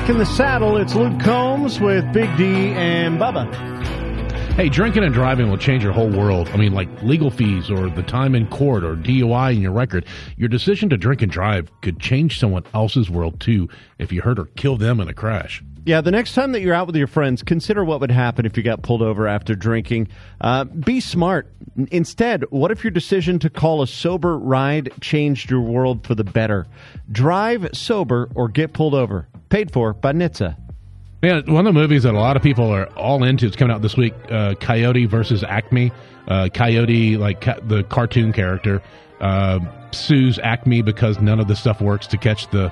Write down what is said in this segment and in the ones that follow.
Back in the saddle, it's Luke Combs with Big D and Bubba. Hey, drinking and driving will change your whole world. I mean, like legal fees or the time in court or DUI in your record. Your decision to drink and drive could change someone else's world, too, if you hurt or kill them in a crash. Yeah, the next time that you're out with your friends, consider what would happen if you got pulled over after drinking. Be smart. Instead, what if your decision to call a sober ride changed your world for the better? Drive sober or get pulled over. Paid for by NHTSA. Yeah, one of the movies that a lot of people are all into, it's coming out this week, Coyote versus Acme. Coyote, like the cartoon character, sues Acme because none of the stuff works to catch the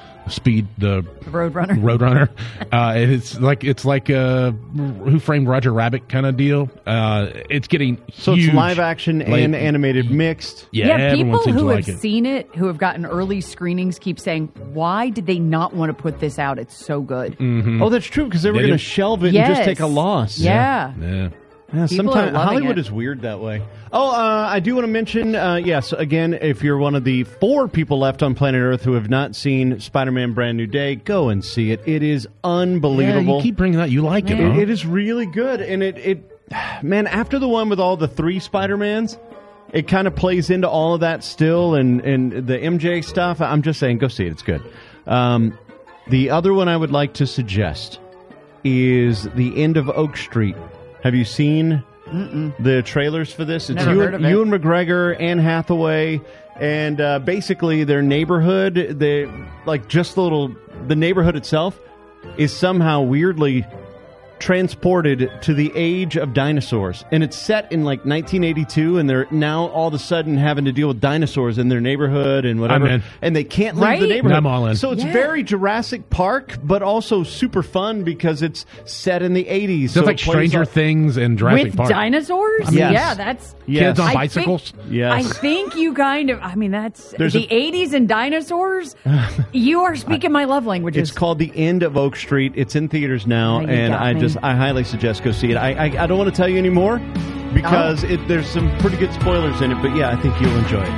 Roadrunner. It's like Who Framed Roger Rabbit kind of deal. It's getting so huge. It's live action and animated mixed. Yeah, people who have seen it, who have gotten early screenings, keep saying, "Why did they not want to put this out? It's so good." Mm-hmm. Oh, that's true, because they were going to shelve it and just take a loss. Yeah. Sometimes Hollywood is weird that way. I do want to mention, yes, again, if you're one of the 4 people left on planet Earth who have not seen Spider-Man Brand New Day, go and see it. It is unbelievable. Yeah, you keep bringing that. You like it, huh? It is really good. And man, after the one with all the 3 Spider-Mans, it kind of plays into all of that still and the MJ stuff. I'm just saying, go see it. It's good. The other one I would like to suggest is The End of Oak Street. Have you seen the trailers for this? It's Ewan McGregor, Anne Hathaway, and basically their neighborhood, the neighborhood itself is somehow weirdly transported to the age of dinosaurs. And it's set in like 1982, and they're now all of a sudden having to deal with dinosaurs in their neighborhood and whatever. And they can't leave the neighborhood. I'm all in. So it's very Jurassic Park, but also super fun because it's set in the 80s. So it's like Stranger Things and Jurassic Park. With dinosaurs? Yes. Yeah, that's... Kids on bicycles? I think you kind of... that's... The 80s and dinosaurs? You are speaking my love languages. It's called The End of Oak Street. It's in theaters now, and I highly suggest go see it. I don't want to tell you anymore because there's some pretty good spoilers in it, but yeah, I think you'll enjoy it.